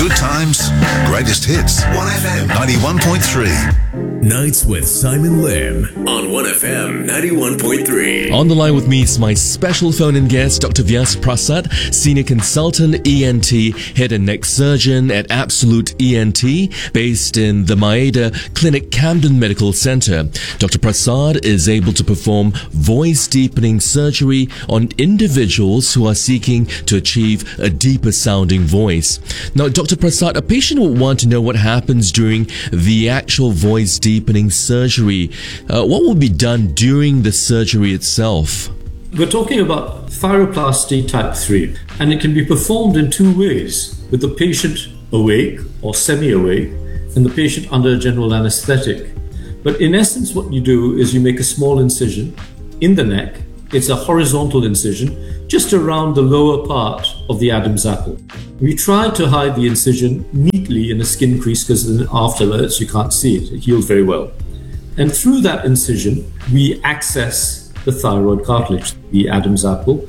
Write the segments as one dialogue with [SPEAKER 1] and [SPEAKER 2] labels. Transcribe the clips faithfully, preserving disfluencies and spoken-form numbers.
[SPEAKER 1] Good times, greatest hits. one F M ninety-one point three.
[SPEAKER 2] Nights with Simon Lim on one F M ninety-one point three.
[SPEAKER 3] On the line with me is my special phone-in guest, Doctor Vyas Prasad, Senior Consultant E N T, Head and Neck Surgeon at Absolute E N T, based in the Maeda Clinic, Camden Medical Center. Doctor Prasad is able to perform voice-deepening surgery on individuals who are seeking to achieve a deeper sounding voice. Now, Doctor Prasad, a patient will want to know what happens during the actual voice deepening surgery. Uh, what will be done during the surgery itself?
[SPEAKER 4] We're talking about thyroplasty type three, and it can be performed in two ways, with the patient awake or semi-awake and the patient under general anesthetic. But in essence, what you do is you make a small incision in the neck. It's a horizontal incision just around the lower part of the Adam's apple. We try to hide the incision neatly in a skin crease because then afterwards you can't see it. It heals very well. And through that incision, we access the thyroid cartilage, the Adam's apple,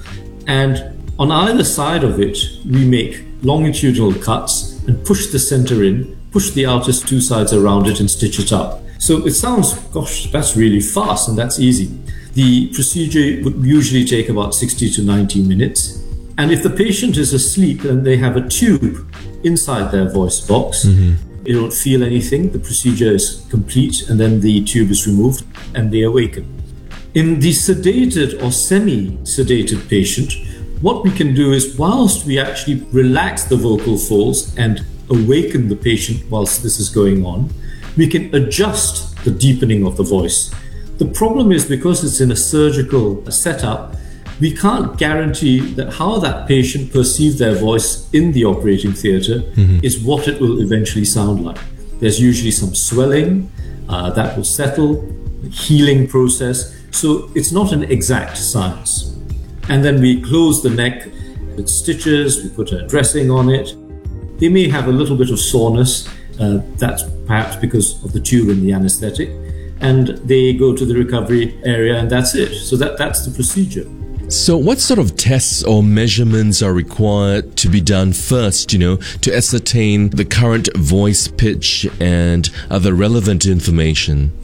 [SPEAKER 4] and on either side of it, we make longitudinal cuts and push the center in, push the outer two sides around it and stitch it up. So it sounds, gosh, that's really fast and that's easy. The procedure would usually take about sixty to ninety minutes. And if the patient is asleep and they have a tube inside their voice box, mm-hmm. they don't feel anything, the procedure is complete, and then the tube is removed and they awaken. In the sedated or semi-sedated patient, what we can do is, whilst we actually relax the vocal folds and awaken the patient whilst this is going on, we can adjust the deepening of the voice. The problem is, because it's in a surgical setup, we can't guarantee that how that patient perceives their voice in the operating theatre mm-hmm. is what it will eventually sound like. There's usually some swelling uh, that will settle, healing process. So it's not an exact science. And then we close the neck with stitches, we put a dressing on it. They may have a little bit of soreness. Uh, that's perhaps because of the tube and the anesthetic. And they go to the recovery area and that's it. So that, that's the procedure.
[SPEAKER 3] So what sort of tests or measurements are required to be done first, you know, to ascertain the current voice pitch and other relevant information?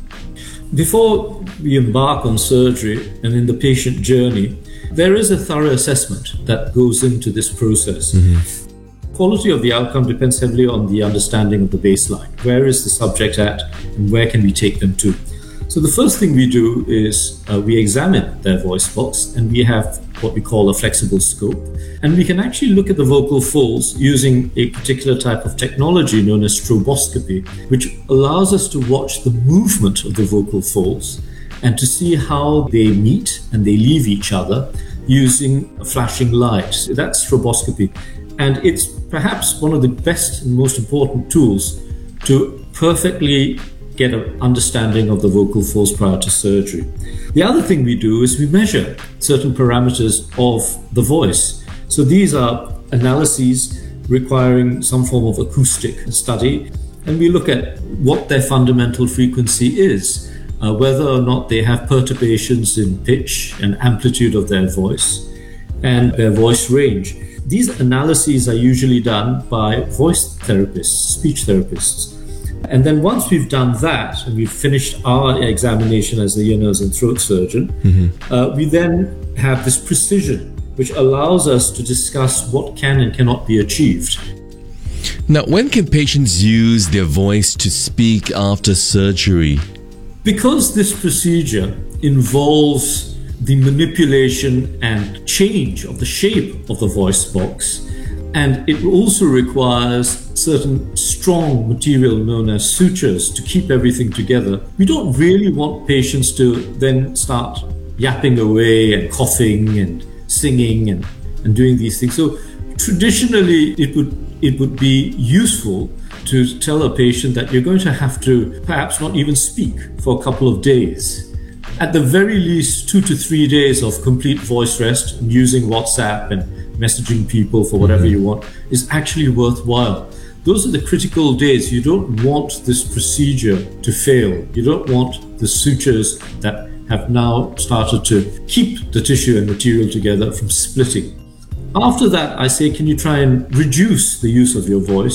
[SPEAKER 3] Before
[SPEAKER 4] we embark on surgery and in the patient journey, there is a thorough assessment that goes into this process. Mm-hmm. Quality of the outcome depends heavily on the understanding of the baseline. Where is the subject at and where can we take them to? So the first thing we do is uh, we examine their voice box, and we have what we call a flexible scope. And we can actually look at the vocal folds using a particular type of technology known as stroboscopy, which allows us to watch the movement of the vocal folds and to see how they meet and they leave each other using a flashing light. So that's stroboscopy. And it's perhaps one of the best and most important tools to perfectly get an understanding of the vocal folds prior to surgery. The other thing we do is we measure certain parameters of the voice. So these are analyses requiring some form of acoustic study, and we look at what their fundamental frequency is, uh, whether or not they have perturbations in pitch and amplitude of their voice, and their voice range. These analyses are usually done by voice therapists, speech therapists. And then once we've done that and we've finished our examination as the ear, nose and throat surgeon, mm-hmm. uh, we then have this precision which allows us to discuss what can and cannot be achieved.
[SPEAKER 3] Now, when can patients use their voice to speak after surgery?
[SPEAKER 4] Because this procedure involves the manipulation and change of the shape of the voice box, and it also requires certain strong material known as sutures to keep everything together. We don't really want patients to then start yapping away and coughing and singing and, and doing these things. So traditionally, it would it would be useful to tell a patient that you're going to have to perhaps not even speak for a couple of days. At the very least, two to three days of complete voice rest and using WhatsApp and messaging people for whatever mm-hmm. you want is actually worthwhile. Those are the critical days. You don't want this procedure to fail. You don't want the sutures that have now started to keep the tissue and material together from splitting. After that, I say, can you try and reduce the use of your voice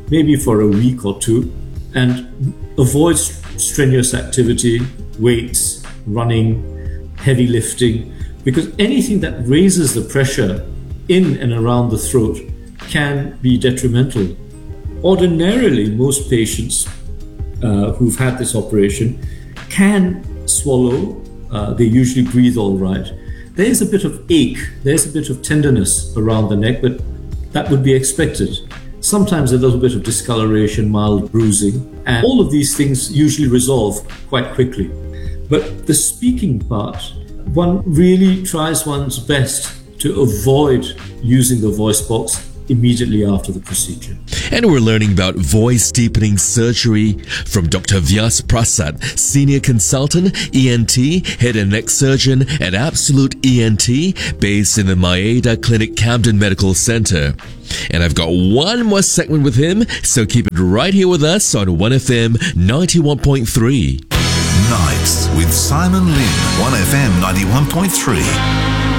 [SPEAKER 4] maybe for a week or two, and avoid strenuous activity, weights, running, heavy lifting, because anything that raises the pressure in and around the throat can be detrimental. Ordinarily, most patients uh, who've had this operation can swallow. Uh, they usually breathe all right. There's a bit of ache, there's a bit of tenderness around the neck, but that would be expected. Sometimes a little bit of discoloration, mild bruising, and all of these things usually resolve quite quickly. But the speaking part, one really tries one's best to avoid using the voice box immediately after the procedure.
[SPEAKER 3] And we're learning about voice deepening surgery from Doctor Vyas Prasad, Senior Consultant, E N T, Head and Neck Surgeon at Absolute E N T, based in the Maeda Clinic, Camden Medical Center. And I've got one more segment with him, so keep it right here with us on one F M ninety-one point three.
[SPEAKER 1] Nights with Simon Lim, one F M ninety-one point three.